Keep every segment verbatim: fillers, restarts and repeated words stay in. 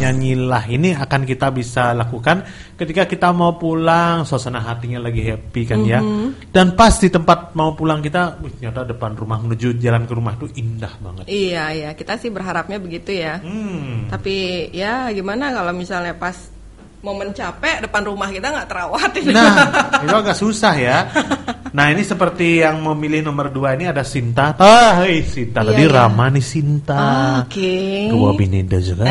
nyanyilah ini akan kita bisa lakukan ketika kita mau pulang, suasana hatinya lagi happy kan mm-hmm. ya. Dan pas di tempat mau pulang kita, wih, ternyata depan rumah menuju jalan ke rumah itu indah banget. Iya, iya, kita sih berharapnya begitu ya. Hmm. Tapi ya gimana kalau misalnya pas momen capek depan rumah kita nggak terawat. Nah, itu agak susah ya. Nah, ini seperti yang memilih nomor dua ini ada Sinta. Ah, hei, Sinta iya, tadi iya. Rama nih Sinta. Oh, oke. Okay. Dua bineda juga.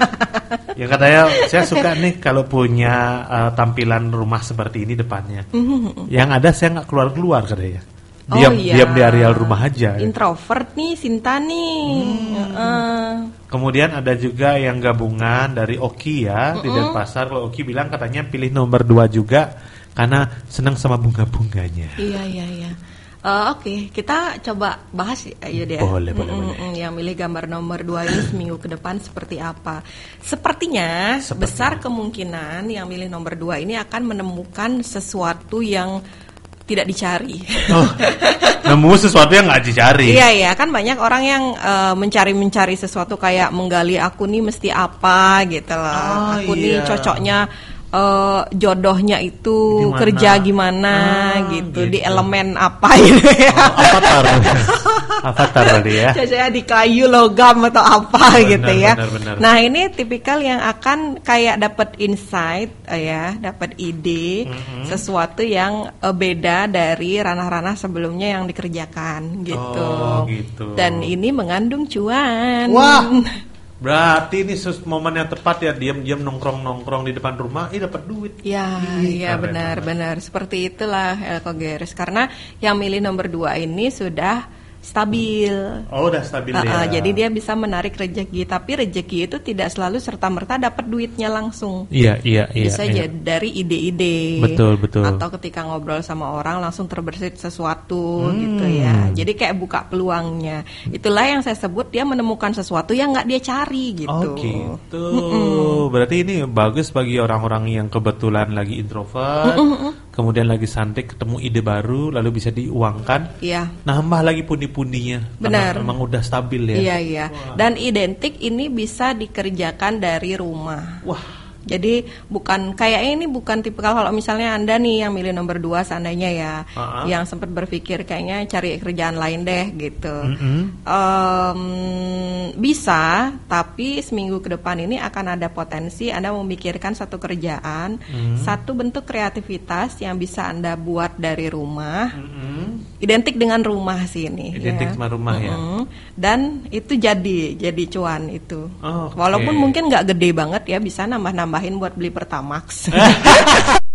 Ya katanya saya suka nih kalau punya uh, tampilan rumah seperti ini depannya. Mm-hmm. Yang ada saya nggak keluar-keluar katanya. Diam, oh, iya. diam di areal rumah aja. Introvert nih Sinta nih. Hmm. Uh. Kemudian ada juga yang gabungan dari Oki ya mm-mm. di Denpasar. Kalau Oki bilang katanya pilih nomor dua juga karena senang sama bunga-bunganya. Iya iya iya. Uh, Oke, okay. kita coba bahas ya deh. Boleh boleh mm-mm, boleh. Yang milih gambar nomor dua ini seminggu ke depan seperti apa? Sepertinya Sepertinya. besar kemungkinan yang milih nomor dua ini akan menemukan sesuatu yang tidak dicari. Oh, nemu sesuatu yang nggak dicari. Iya iya, kan banyak orang yang uh, mencari-mencari sesuatu kayak menggali aku nih mesti apa gitu loh. Oh, aku iya. nih cocoknya uh, jodohnya itu gimana? kerja gimana ah, gitu, gitu, di elemen apa gitu ya. Oh, avatar. Avatar tadi ya. Cocoknya di kayu, logam atau apa benar, gitu ya. Benar, benar. Nah, ini tipikal yang akan kayak dapat insight uh, ya, dapat ide mm-hmm. sesuatu yang uh, beda dari ranah-ranah sebelumnya yang dikerjakan gitu. Oh, gitu. Dan ini mengandung cuan. Wah. Berarti ini momen yang tepat ya, diam-diam nongkrong-nongkrong di depan rumah, eh dapat duit. Ya, iya benar-benar seperti itulah Elko Geris. Karena yang milih nomor dua ini sudah stabil. Oh, udah stabil uh, ya. Uh, jadi dia bisa menarik rezeki, tapi rezeki itu tidak selalu serta-merta dapat duitnya langsung. Iya, iya, iya. Bisa iya. jadi dari ide-ide. Betul, betul. Atau ketika ngobrol sama orang langsung terbersit sesuatu hmm. gitu ya. Jadi kayak buka peluangnya. Itulah yang saya sebut dia menemukan sesuatu yang nggak dia cari gitu. Oh, gitu. Mm-mm. Berarti ini bagus bagi orang-orang yang kebetulan lagi introvert. Mm-mm. Kemudian lagi santai ketemu ide baru lalu bisa diuangkan. Iya. Nambah lagi pundi-pundinya. Benar. Memang udah stabil ya. Iya iya. Wah. Dan identik ini bisa dikerjakan dari rumah. Wah. Jadi bukan kayak ini bukan tipikal kalau misalnya Anda nih yang milih nomor dua seandainya ya, uh-huh. yang sempat berpikir kayaknya cari kerjaan lain deh gitu. Mm-hmm. Um, bisa, tapi seminggu ke depan ini akan ada potensi Anda memikirkan satu kerjaan, mm-hmm. satu bentuk kreativitas yang bisa Anda buat dari rumah, mm-hmm. identik dengan rumah sih ini. Identik ya. sama rumah mm-hmm. ya. Dan itu jadi jadi cuan itu. Oh, okay. Walaupun mungkin nggak gede banget ya, bisa nambah-nambah buat beli Pertamax.